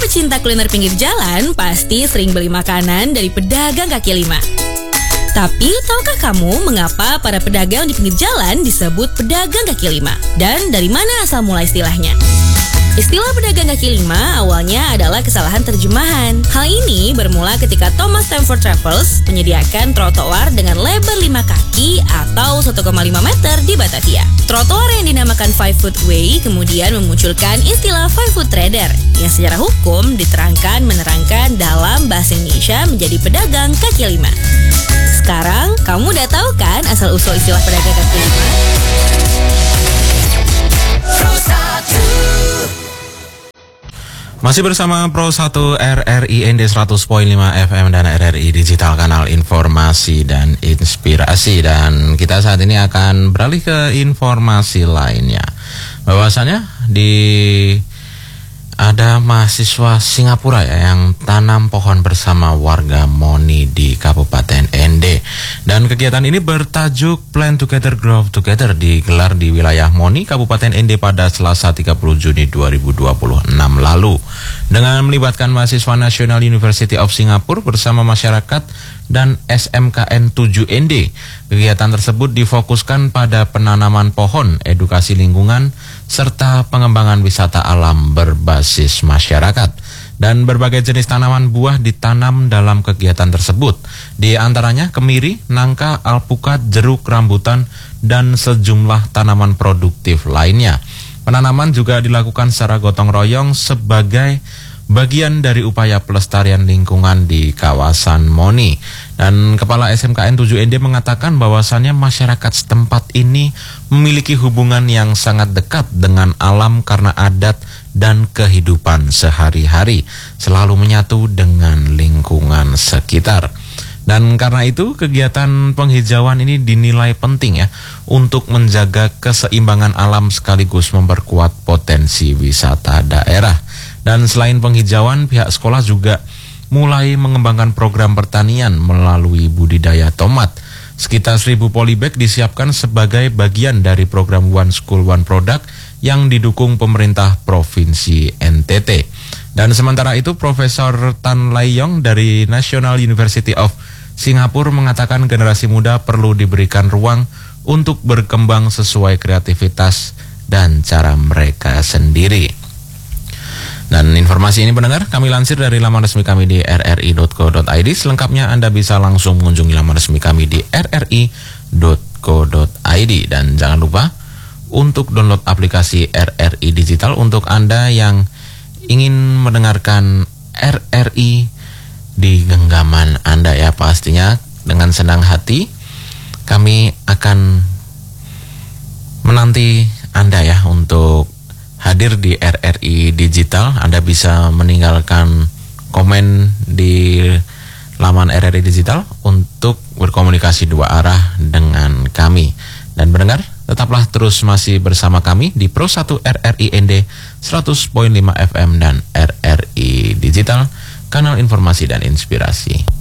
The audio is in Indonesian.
pecinta kuliner pinggir jalan pasti sering beli makanan dari pedagang kaki lima. Tapi, tahukah kamu mengapa para pedagang di pinggir jalan disebut pedagang kaki lima? Dan dari mana asal mula istilahnya? Istilah pedagang kaki lima awalnya adalah kesalahan terjemahan. Hal ini bermula ketika Thomas Stamford Raffles menyediakan trotoar dengan lebar 5 kaki atau 1,5 meter di Batavia. Trotoar yang dinamakan 5-foot way kemudian memunculkan istilah 5-foot trader yang secara hukum diterangkan menerangkan dalam bahasa Indonesia menjadi pedagang kaki lima. Sekarang, kamu udah tahu kan asal-usul istilah pedagang kaki lima? Masih bersama Pro 1 RRI ND 100.5 FM dan RRI Digital, kanal informasi dan inspirasi. Dan kita saat ini akan beralih ke informasi lainnya. Bahwasannya ada mahasiswa Singapura yang tanam pohon bersama warga Moni di Kabupaten ND. Dan kegiatan ini bertajuk Plant Together, Grow Together, digelar di wilayah Moni, Kabupaten ND pada Selasa 30 Juni 2026 lalu. Dengan melibatkan mahasiswa National University of Singapore bersama masyarakat dan SMKN 7 ND. Kegiatan tersebut difokuskan pada penanaman pohon, edukasi lingkungan, serta pengembangan wisata alam berbasis masyarakat. Dan berbagai jenis tanaman buah ditanam dalam kegiatan tersebut. Di antaranya kemiri, nangka, alpukat, jeruk, rambutan, dan sejumlah tanaman produktif lainnya. Penanaman juga dilakukan secara gotong royong sebagai bagian dari upaya pelestarian lingkungan di kawasan Moni. Dan Kepala SMKN 7 ND mengatakan bahwasannya masyarakat setempat ini memiliki hubungan yang sangat dekat dengan alam karena adat dan kehidupan sehari-hari, selalu menyatu dengan lingkungan sekitar. Dan karena itu kegiatan penghijauan ini dinilai penting ya untuk menjaga keseimbangan alam sekaligus memperkuat potensi wisata daerah. Dan selain penghijauan, pihak sekolah juga mulai mengembangkan program pertanian melalui budidaya tomat. Sekitar 1.000 polybag disiapkan sebagai bagian dari program One School One Product yang didukung pemerintah Provinsi NTT. Dan sementara itu, Profesor Tan Lai Yong dari National University of Singapore mengatakan generasi muda perlu diberikan ruang untuk berkembang sesuai kreativitas dan cara mereka sendiri. Dan informasi ini pendengar kami lansir dari laman resmi kami di rri.co.id. Selengkapnya Anda bisa langsung mengunjungi laman resmi kami di rri.co.id. Dan jangan lupa untuk download aplikasi RRI Digital untuk Anda yang ingin mendengarkan RRI di genggaman Anda ya. Pastinya dengan senang hati kami akan menanti Anda ya untuk hadir di RRI Digital. Anda bisa meninggalkan komen di laman RRI Digital untuk berkomunikasi dua arah dengan kami. Dan pendengar, tetaplah terus masih bersama kami di Pro 1 RRI ND 100.5 FM dan RRI Digital, kanal informasi dan inspirasi.